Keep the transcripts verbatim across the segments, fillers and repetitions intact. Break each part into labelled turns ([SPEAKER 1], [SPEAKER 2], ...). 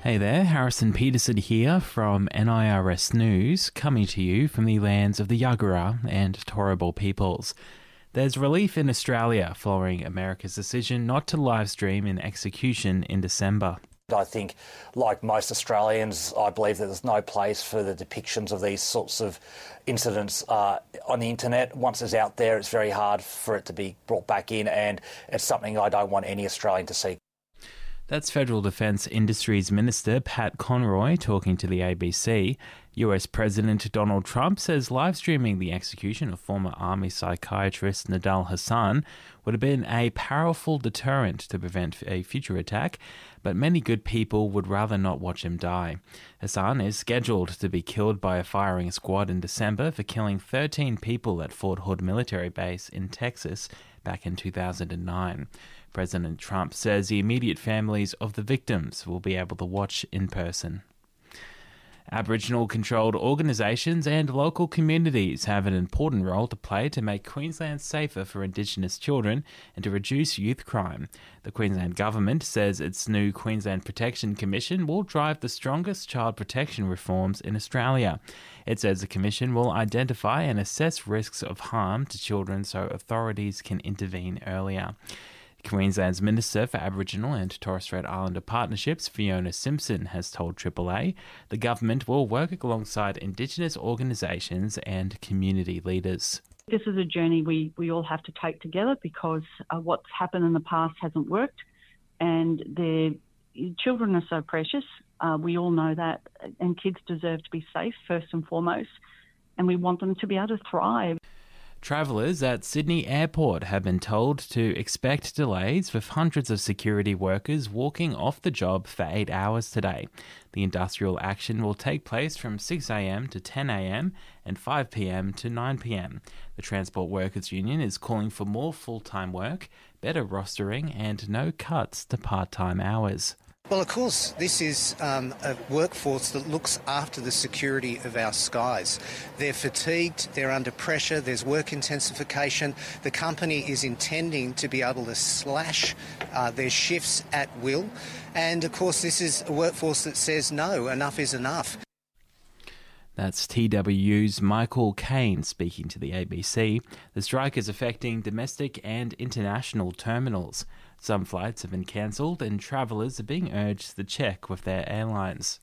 [SPEAKER 1] Hey there, Harrison Peterson here from N I R S News, coming to you from the lands of the Yagara and Turrbal peoples. There's relief in Australia following America's decision not to livestream an execution in December.
[SPEAKER 2] I think, like most Australians, I believe that there's no place for the depictions of these sorts of incidents uh, on the internet. Once it's out there, it's very hard for it to be brought back in, and it's something I don't want any Australian to see.
[SPEAKER 1] That's Federal Defence Industries Minister Pat Conroy talking to the A B C. U S President Donald Trump says live streaming the execution of former Army psychiatrist Nidal Hasan would have been a powerful deterrent to prevent a future attack, but many good people would rather not watch him die. Hasan is scheduled to be killed by a firing squad in December for killing thirteen people at Fort Hood military base in Texas back in two thousand nine. President Trump says the immediate families of the victims will be able to watch in person. Aboriginal-controlled organisations and local communities have an important role to play to make Queensland safer for Indigenous children and to reduce youth crime. The Queensland Government says its new Queensland Protection Commission will drive the strongest child protection reforms in Australia. It says the Commission will identify and assess risks of harm to children so authorities can intervene earlier. Queensland's Minister for Aboriginal and Torres Strait Islander Partnerships, Fiona Simpson, has told Triple A the government will work alongside Indigenous organisations and community leaders.
[SPEAKER 3] This is a journey we, we all have to take together because uh, what's happened in the past hasn't worked, and the children are so precious. Uh, we all know that, and kids deserve to be safe first and foremost, and we want them to be able to thrive.
[SPEAKER 1] Travellers at Sydney Airport have been told to expect delays, with hundreds of security workers walking off the job for eight hours today. The industrial action will take place from six a m to ten a m and five p m to nine p m. The Transport Workers Union is calling for more full-time work, better rostering and no cuts to part-time hours.
[SPEAKER 4] Well, of course, this is um, a workforce that looks after the security of our skies. They're fatigued, they're under pressure, there's work intensification. The company is intending to be able to slash uh, their shifts at will. And, of course, this is a workforce that says, no, enough is enough.
[SPEAKER 1] That's T W U's Michael Caine speaking to the A B C. The strike is affecting domestic and international terminals. Some flights have been cancelled and travellers are being urged to check with their airlines.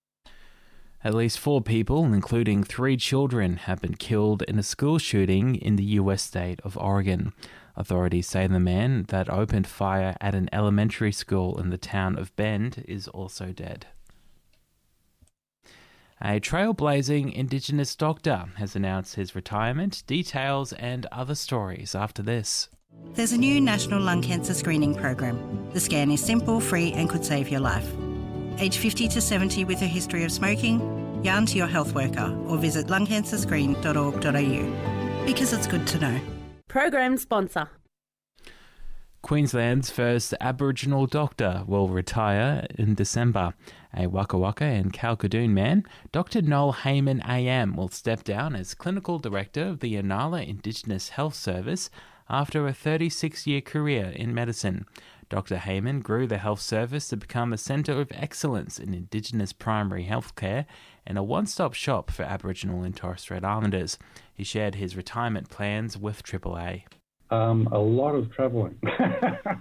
[SPEAKER 1] At least four people, including three children, have been killed in a school shooting in the U S state of Oregon. Authorities say the man that opened fire at an elementary school in the town of Bend is also dead. A trailblazing Indigenous doctor has announced his retirement. Details and other stories after this.
[SPEAKER 5] There's a new national lung cancer screening program. The scan is simple, free and could save your life. Age fifty to seventy with a history of smoking? Yarn to your health worker or visit lung cancer screen dot org dot a u. Because it's good to know.
[SPEAKER 6] Program sponsor.
[SPEAKER 1] Queensland's first Aboriginal doctor will retire in December. A Waka Waka and Kalkadoon man, Doctor Noel Heyman A M will step down as Clinical Director of the Inala Indigenous Health Service after a thirty-six year career in medicine. Doctor Heyman grew the health service to become a centre of excellence in Indigenous primary health care and a one-stop shop for Aboriginal and Torres Strait Islanders. He shared his retirement plans with Triple A.
[SPEAKER 7] Um, a lot of travelling.